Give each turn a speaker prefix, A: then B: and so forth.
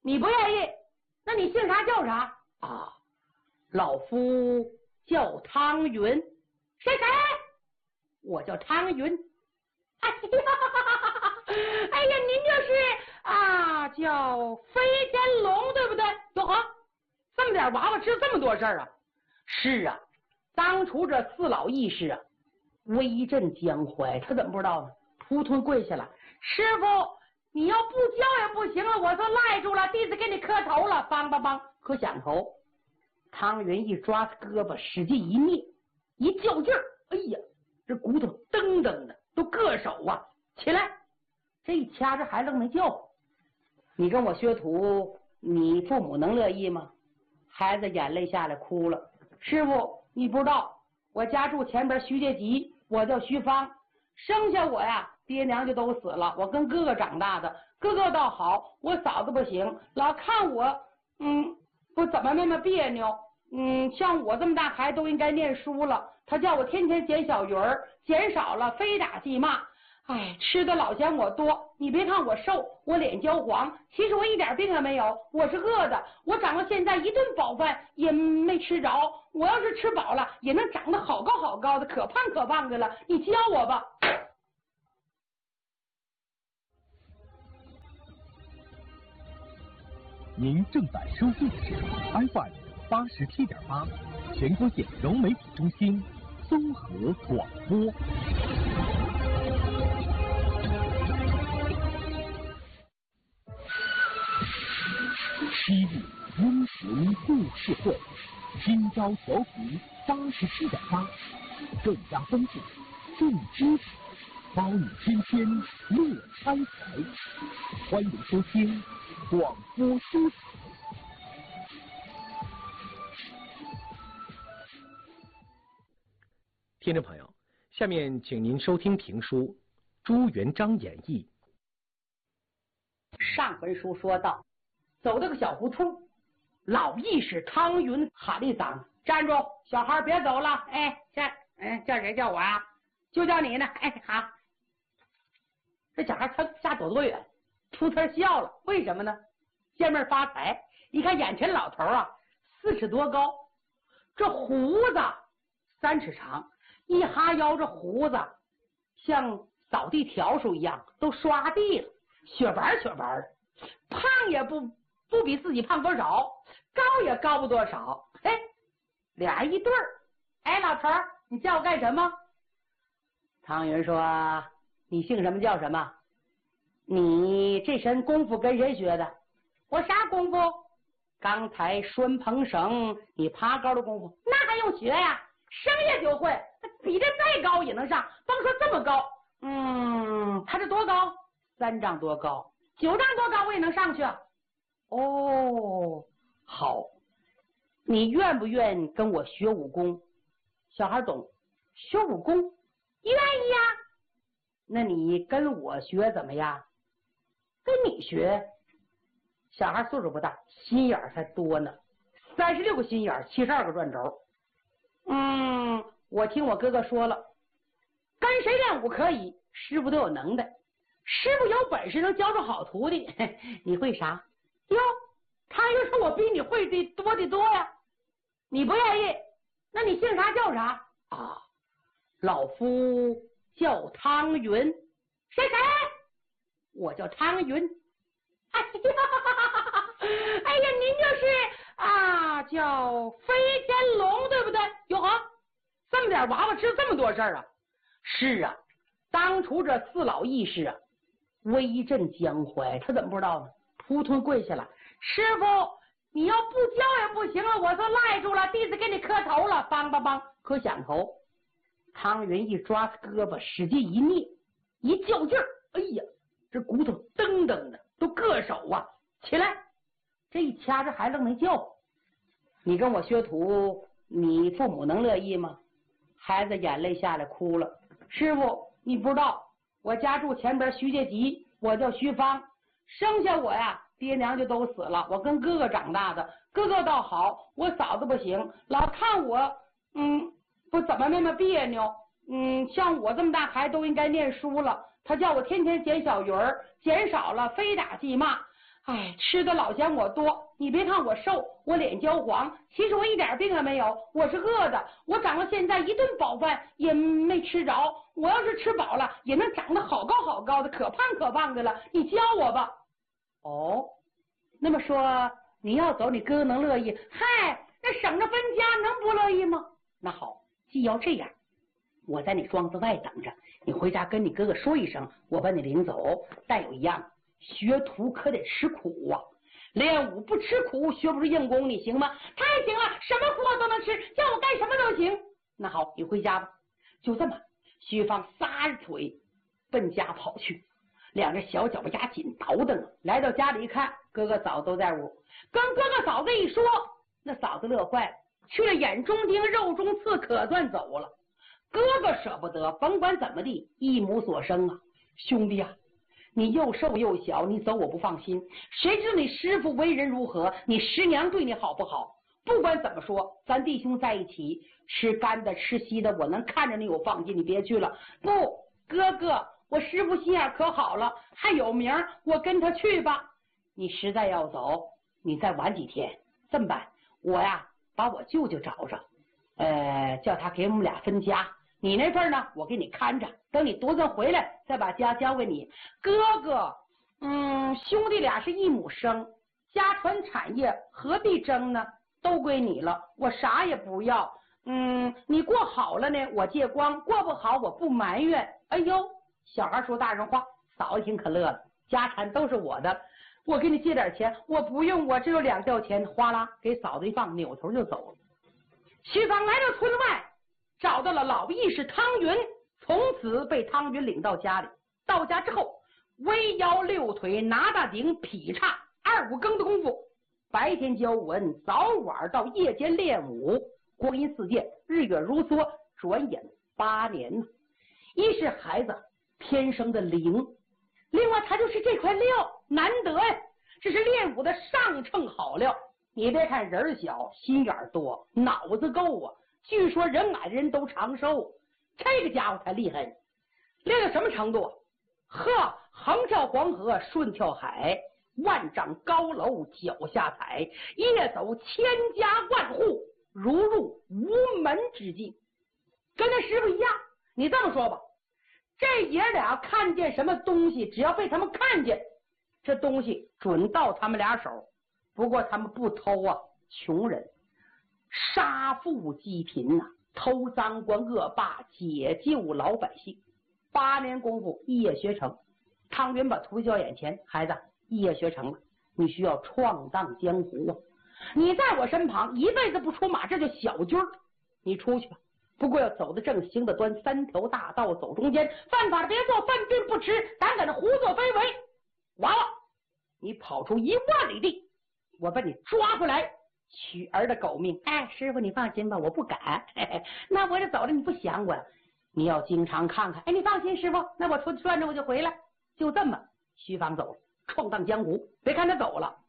A: 你不愿意，那你姓啥叫啥啊？老夫叫汤云。谁？我叫汤云。哎呀，您就是叫飞天龙对不对？哟呵，这么点娃娃知道这么多事儿啊？是啊，当初这四老义士啊，威震江淮，他怎么不知道呢？扑通跪下了，师傅，你要不教也不行了，我说赖住了，弟子给你磕头了，梆梆梆，磕响头。汤云一抓他胳膊，使劲一捏，一较劲儿，哎呀，这骨头噔噔的都硌手啊！起来，这一掐着还愣没叫。你跟我学徒，你父母能乐意吗？孩子眼泪下来哭了。师傅，你不知道，我家住前边徐家集，我叫徐芳，生下我呀，爹娘就都死了，我跟哥哥长大的。哥哥倒好，我嫂子不行，老看我不怎么那么别扭。像我这么大孩子都应该念书了，他叫我天天捡小鱼儿，捡少了非打即骂。哎，吃的老嫌我多，你别看我瘦，我脸焦黄，其实我一点病也没有，我是饿的，我长到现在一顿饱饭也没吃着，我要是吃饱了也能长得好高好高的，可胖可胖的了，你教我吧。
B: 您正在收听的是 FM87.8 全国县融媒体中心综合广播。昔日英雄故事会，今朝调频87.8，更加丰富，更精彩，包你天天乐开怀。欢迎收听广播书场。听众朋友，下面请您收听评书《朱元璋演义》。
A: 上回书说到，走到个小胡同，老义士汤云喊了一嗓子：“站住，小孩别走了！”哎，叫谁叫我啊？就叫你呢。哎，好。这小孩噌下走多远，出词笑了。为什么呢？见面发财。一看眼前老头啊，4尺多高，这胡子3尺长，一哈腰，这胡子像扫地笤帚一样都刷地了，雪白雪白的，胖也不比自己胖多少，高也高不多少。哎，俩人一对儿。哎，老头儿，你叫我干什么？汤云说：“你姓什么叫什么？你这身功夫跟谁学的？”我啥功夫？刚才拴蓬绳，你爬高的功夫，那还用学呀？生下就会，比这再高也能上，甭说这么高。他这多高？3丈多高，9丈多高我也能上去。哦，好，你愿不愿跟我学武功？小孩懂，学武功愿意呀。那你跟我学怎么样？跟你学。小孩岁数不大，心眼儿才多呢，36个心眼儿，72个转轴。我听我哥哥说了，跟谁练武可以，师傅都有能耐，师傅有本事能教出好徒弟。你会啥？哟，他又说我比你会的多的多呀。你不愿意，那你姓啥叫啥啊？老夫叫汤云。谁？我叫汤云。哎呀，您就是叫飞天龙对不对？哟呵，这么点娃娃知道这么多事儿啊？是啊，当初这四老义士啊，威震江淮，他怎么不知道呢？扑通跪下了，师傅，你要不教也不行了，我说赖住了，弟子给你磕头了，梆梆梆，磕响头。汤云一抓他胳膊，使劲一捏，一较劲儿，哎呀，这骨头噔噔的都硌手啊！起来，这一掐着还愣没叫。你跟我学徒，你父母能乐意吗？孩子眼泪下来哭了。师傅，你不知道，我家住前边徐家集，我叫徐芳，生下我呀，爹娘就都死了，我跟哥哥长大的。哥哥倒好，我嫂子不行，老看我不怎么那么别扭。像我这么大孩子都应该念书了，他叫我天天捡小鱼儿，捡少了非打即骂。 哎，吃的老嫌我多，你别看我瘦，我脸焦黄，其实我一点病也没有，我是饿的，我长到现在一顿饱饭也没吃着，我要是吃饱了，也能长得好高好高的，可胖可胖的了，你教我吧。哦，那么说你要走，你哥哥能乐意？嗨，那省着分家，能不乐意吗？那好，既要这样，我在你庄子外等着，你回家跟你哥哥说一声，我把你领走。但有一样，学徒可得吃苦啊，练武不吃苦，学不出硬功，你行吗？太行了，什么苦我都能吃，叫我干什么都行。那好，你回家吧。就这么，徐芳撒着腿奔家跑去，两只小脚丫紧倒腾。来到家里一看，哥哥嫂子都在屋，跟哥哥嫂子一说，那嫂子乐坏了，去了眼中钉肉中刺，可算走了。哥哥舍不得，甭管怎么地，一母所生啊，兄弟啊，你又瘦又小，你走我不放心，谁知道你师父为人如何，你师娘对你好不好？不管怎么说，咱弟兄在一起，吃干的吃稀的，我能看着你我放心，你别去了。不，哥哥，我师父心眼可好了，还有名，我跟他去吧。你实在要走，你再晚几天。这么办，我呀把我舅舅找着，叫他给我们俩分家。你那份呢，我给你看着，等你独孙回来，再把家交给你。哥哥，兄弟俩是一母生，家传产业何必争呢？都归你了，我啥也不要。你过好了呢，我借光；过不好，我不埋怨。哎呦，小孩说大人话，嫂子听可乐了，家产都是我的，我给你借点钱，我不用，我只有2吊钱，哗啦给嫂子一放，扭头就走了。徐芳来到村外，找到了老义士汤云，从此被汤云领到家里。到家之后，微腰六腿，拿大顶，劈叉2、5更的功夫，白天教文，早晚到夜间练武，光阴似箭，日月如梭，转眼8年呢。一是孩子天生的灵，另外他就是这块料难得呀，这是练武的上乘好料。你别看人小，心眼多，脑子够啊。据说人矮的人都长寿，这个家伙才厉害呢。练到什么程度啊？呵，横跳黄河，顺跳海，万丈高楼脚下踩，夜走千家万户，如入无门之境。跟他师傅一样。你这么说吧，这爷俩看见什么东西，只要被他们看见，这东西准到他们俩手。不过他们不偷啊，穷人杀富济贫呐，偷赃官恶霸，解救老百姓。8年功夫，一夜学成。汤云把徒弟叫眼前，孩子，一夜学成了，你需要闯荡江湖啊！你在我身旁一辈子不出马，这就小军儿。你出去吧，不过要走得正，行得端，3条大道走中间，犯法的别做，犯病不吃，胆敢的胡作非为。完了，你跑出1万里地，我把你抓回来，取儿的狗命。哎，师傅你放心吧，我不敢。那我这走了，你不想我，你要经常看看。哎，你放心，师傅，那我出去转着我就回来。就这么，徐芳走了，闯荡江湖。别看他走了，